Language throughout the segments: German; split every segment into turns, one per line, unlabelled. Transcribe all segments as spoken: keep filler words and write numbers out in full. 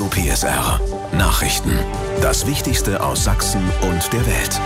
P S R. Nachrichten. Das Wichtigste aus Sachsen und der Welt.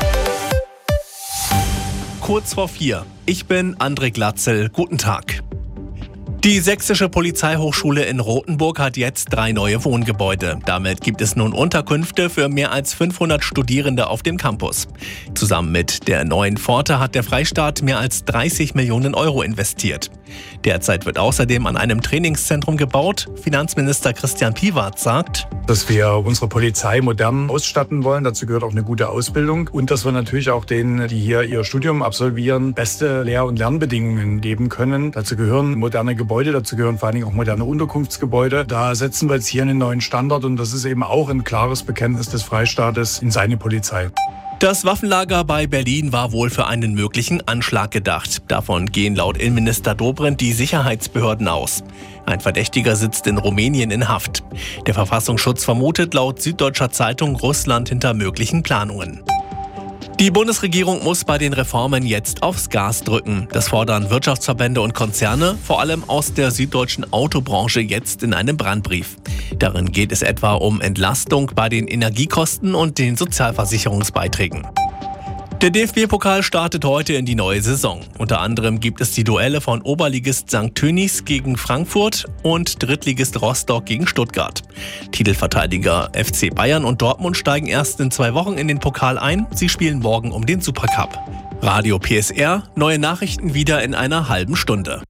Kurz vor vier. Ich bin André Glatzel. Guten Tag. Die Sächsische Polizeihochschule in Rothenburg hat jetzt drei neue Wohngebäude. Damit gibt es nun Unterkünfte für mehr als fünfhundert Studierende auf dem Campus. Zusammen mit der neuen Pforte hat der Freistaat mehr als dreißig Millionen Euro investiert. Derzeit wird außerdem an einem Trainingszentrum gebaut. Finanzminister Christian Piwat sagt,
dass wir unsere Polizei modern ausstatten wollen. Dazu gehört auch eine gute Ausbildung und dass wir natürlich auch denen, die hier ihr Studium absolvieren, beste Lehr- und Lernbedingungen geben können. Dazu gehören moderne Gebäude, dazu gehören vor allen Dingen auch moderne Unterkunftsgebäude. Da setzen wir jetzt hier einen neuen Standard und das ist eben auch ein klares Bekenntnis des Freistaates in seine Polizei.
Das Waffenlager bei Berlin war wohl für einen möglichen Anschlag gedacht. Davon gehen laut Innenminister Dobrindt die Sicherheitsbehörden aus. Ein Verdächtiger sitzt in Rumänien in Haft. Der Verfassungsschutz vermutet laut Süddeutscher Zeitung Russland hinter möglichen Planungen. Die Bundesregierung muss bei den Reformen jetzt aufs Gas drücken. Das fordern Wirtschaftsverbände und Konzerne, vor allem aus der süddeutschen Autobranche, jetzt in einem Brandbrief. Darin geht es etwa um Entlastung bei den Energiekosten und den Sozialversicherungsbeiträgen. Der D F B-Pokal startet heute in die neue Saison. Unter anderem gibt es die Duelle von Oberligist Sankt Tönnies gegen Frankfurt und Drittligist Rostock gegen Stuttgart. Titelverteidiger F C Bayern und Dortmund steigen erst in zwei Wochen in den Pokal ein. Sie spielen morgen um den Supercup. Radio P S R, neue Nachrichten wieder in einer halben Stunde.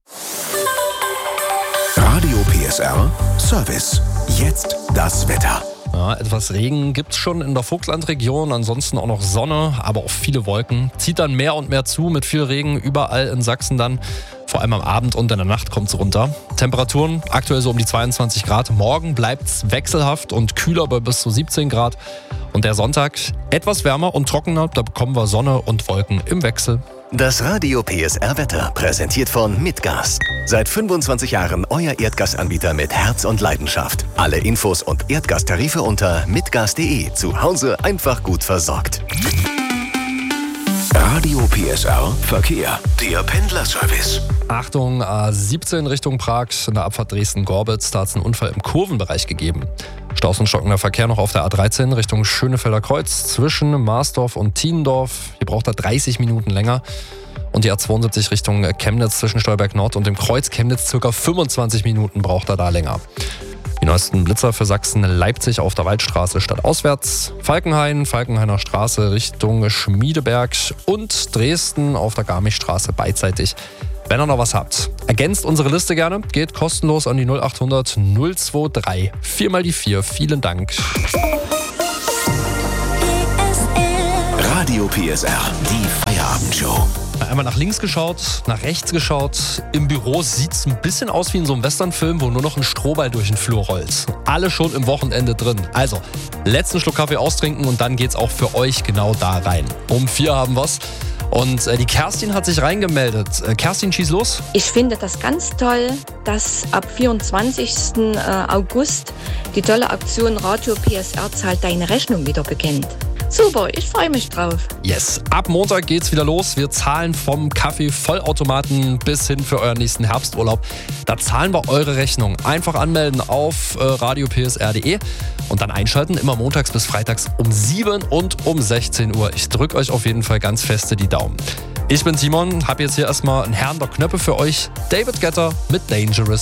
Radio P S R Service. Jetzt das Wetter.
Ja, etwas Regen gibt's schon in der Vogtlandregion, ansonsten auch noch Sonne, aber auch viele Wolken. Zieht dann mehr und mehr zu mit viel Regen überall in Sachsen dann. Vor allem am Abend und in der Nacht kommt's runter. Temperaturen aktuell so um die zweiundzwanzig Grad. Morgen bleibt's wechselhaft und kühler bei bis zu siebzehn Grad. Und der Sonntag etwas wärmer und trockener, da bekommen wir Sonne und Wolken im Wechsel.
Das Radio P S R Wetter präsentiert von Mitgas. Seit fünfundzwanzig Jahren euer Erdgasanbieter mit Herz und Leidenschaft. Alle Infos und Erdgastarife unter mitgas punkt de. Zu Hause einfach gut versorgt.
Radio P S R Verkehr. Der Pendlerservice.
Achtung, A siebzehn Richtung Prag, in der Abfahrt Dresden-Gorbitz, da hat es einen Unfall im Kurvenbereich gegeben. Staus und stockender Verkehr noch auf der A dreizehn Richtung Schönefelder Kreuz zwischen Marsdorf und Tiendorf. Hier braucht er dreißig Minuten länger. Und die A zweiundsiebzig Richtung Chemnitz zwischen Stolberg Nord und dem Kreuz Chemnitz circa fünfundzwanzig Minuten braucht er da länger. Die neuesten Blitzer für Sachsen: Leipzig auf der Waldstraße stadtauswärts, Falkenhain, Falkenhainer Straße Richtung Schmiedeberg und Dresden auf der Garmischstraße beidseitig. Wenn ihr noch was habt, ergänzt unsere Liste gerne, geht kostenlos an die null achthundert null drei drei. Viermal die vier, vielen Dank.
Radio P S R, die Feierabendshow.
Einmal nach links geschaut, nach rechts geschaut. Im Büro sieht's ein bisschen aus wie in so einem Westernfilm, wo nur noch ein Strohball durch den Flur rollt. Alle schon im Wochenende drin. Also, letzten Schluck Kaffee austrinken und dann geht's auch für euch genau da rein. Um vier haben wir's. Und äh, die Kerstin hat sich reingemeldet. Äh, Kerstin, schieß los.
Ich finde das ganz toll, dass ab vierundzwanzigsten August die tolle Aktion Radio P S R zahlt deine Rechnung wieder beginnt. Super, ich freue mich drauf.
Yes, ab Montag geht's wieder los. Wir zahlen vom Kaffee-Vollautomaten bis hin für euren nächsten Herbsturlaub. Da zahlen wir eure Rechnung. Einfach anmelden auf äh, radio p s r punkt de und dann einschalten, immer montags bis freitags um sieben und um sechzehn Uhr. Ich drücke euch auf jeden Fall ganz feste die Daumen. Ich bin Simon, habe jetzt hier erstmal einen Herrn der Knöpfe für euch. David Guetta mit Dangerous.